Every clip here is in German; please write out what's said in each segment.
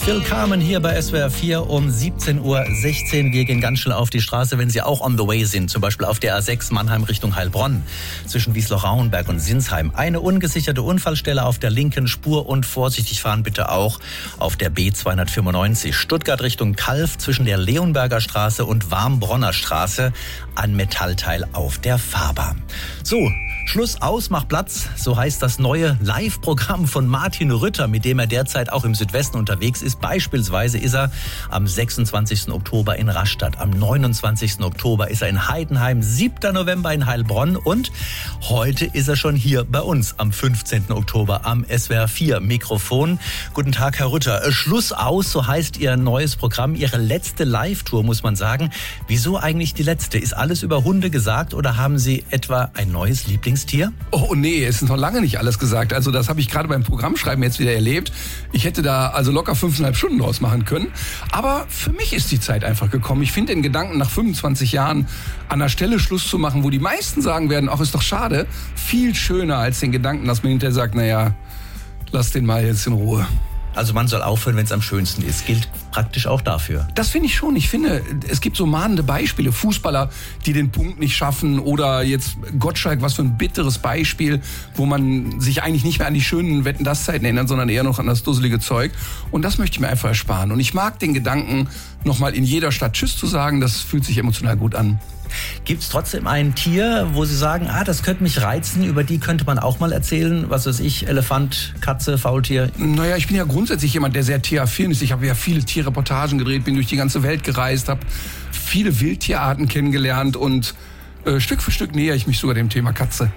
Phil Carmen hier bei SWR 4 um 17:16 Uhr. Wir gehen ganz schnell auf die Straße, wenn Sie auch on the way sind. Zum Beispiel auf der A6 Mannheim Richtung Heilbronn. Zwischen Wiesloch-Rauenberg und Sinsheim. Eine ungesicherte Unfallstelle auf der linken Spur und vorsichtig fahren bitte auch auf der B295. Stuttgart Richtung Calw zwischen der Leonberger Straße und Warmbronner Straße. Ein Metallteil auf der Fahrbahn. So. Schluss aus, mach Platz, so heißt das neue Live-Programm von Martin Rütter, mit dem er derzeit auch im Südwesten unterwegs ist. Beispielsweise ist er am 26. Oktober in Rastatt, am 29. Oktober ist er in Heidenheim, 7. November in Heilbronn und heute ist er schon hier bei uns am 15. Oktober am SWR 4 Mikrofon. Guten Tag, Herr Rütter. Schluss aus, so heißt Ihr neues Programm, Ihre letzte Live-Tour, muss man sagen. Wieso eigentlich die letzte? Ist alles über Hunde gesagt oder haben Sie etwa ein neues Lieblingstier? Oh nee, es ist noch lange nicht alles gesagt. Also das habe ich gerade beim Programmschreiben jetzt wieder erlebt. Ich hätte da also locker 5,5 Stunden draus machen können. Aber für mich ist die Zeit einfach gekommen. Ich finde den Gedanken, nach 25 Jahren an der Stelle Schluss zu machen, wo die meisten sagen werden, ach, ist doch schade, viel schöner als den Gedanken, dass man hinterher sagt, naja, lass den mal jetzt in Ruhe. Also man soll aufhören, wenn es am schönsten ist. Gilt praktisch auch dafür. Das finde ich schon. Ich finde, es gibt so mahnende Beispiele. Fußballer, die den Punkt nicht schaffen. Oder jetzt Gottschalk, was für ein bitteres Beispiel, wo man sich eigentlich nicht mehr an die schönen Wetten-dass-Zeiten erinnert, sondern eher noch an das dusselige Zeug. Und das möchte ich mir einfach ersparen. Und ich mag den Gedanken, nochmal in jeder Stadt Tschüss zu sagen. Das fühlt sich emotional gut an. Gibt es trotzdem ein Tier, wo Sie sagen, das könnte mich reizen, über die könnte man auch mal erzählen? Was weiß ich, Elefant, Katze, Faultier? Naja, ich bin ja grundsätzlich jemand, der sehr tierafin ist. Ich habe ja viele Tierreportagen gedreht, bin durch die ganze Welt gereist, habe viele Wildtierarten kennengelernt und Stück für Stück nähere ich mich sogar dem Thema Katze.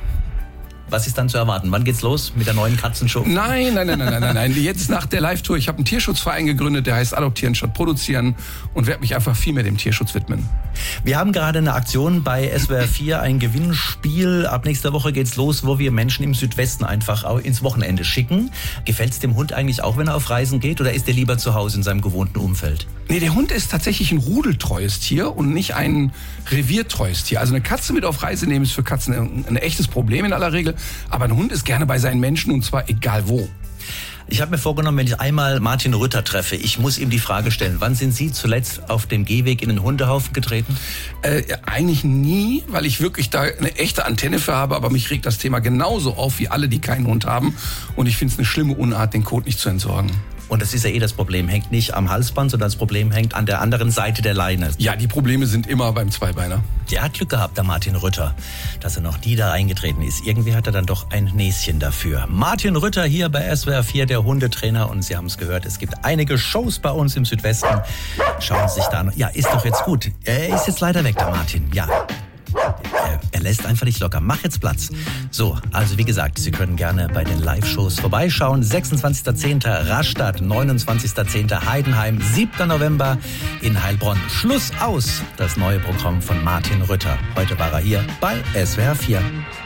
Was ist dann zu erwarten? Wann geht's los mit der neuen Katzenshow? Nein. Jetzt nach der Live-Tour. Ich habe einen Tierschutzverein gegründet, der heißt Adoptieren statt Produzieren und werde mich einfach viel mehr dem Tierschutz widmen. Wir haben gerade eine Aktion bei SWR 4, ein Gewinnspiel. Ab nächster Woche geht's los, wo wir Menschen im Südwesten einfach auch ins Wochenende schicken. Gefällt's dem Hund eigentlich auch, wenn er auf Reisen geht, oder ist er lieber zu Hause in seinem gewohnten Umfeld? Nee, der Hund ist tatsächlich ein rudeltreues Tier und nicht ein reviertreues Tier. Also eine Katze mit auf Reise nehmen ist für Katzen ein echtes Problem in aller Regel. Aber ein Hund ist gerne bei seinen Menschen und zwar egal wo. Ich habe mir vorgenommen, wenn ich einmal Martin Rütter treffe, ich muss ihm die Frage stellen, wann sind Sie zuletzt auf dem Gehweg in den Hundehaufen getreten? Eigentlich nie, weil ich wirklich da eine echte Antenne für habe, aber mich regt das Thema genauso auf wie alle, die keinen Hund haben. Und ich finde es eine schlimme Unart, den Kot nicht zu entsorgen. Und das ist ja das Problem, hängt nicht am Halsband, sondern das Problem hängt an der anderen Seite der Leine. Ja, die Probleme sind immer beim Zweibeiner. Der hat Glück gehabt, der Martin Rütter, dass er noch nie da eingetreten ist. Irgendwie hat er dann doch ein Näschen dafür. Martin Rütter hier bei SWR 4, der Hundetrainer. Und Sie haben es gehört, es gibt einige Shows bei uns im Südwesten. Schauen Sie sich da an. Ja, ist doch jetzt gut. Er ist jetzt leider weg, der Martin. Ja. Er lässt einfach nicht locker. Mach jetzt Platz. So, also wie gesagt, Sie können gerne bei den Live-Shows vorbeischauen. 26.10. Rastatt, 29.10. Heidenheim, 7. November in Heilbronn. Schluss aus, das neue Programm von Martin Rütter. Heute war er hier bei SWR 4.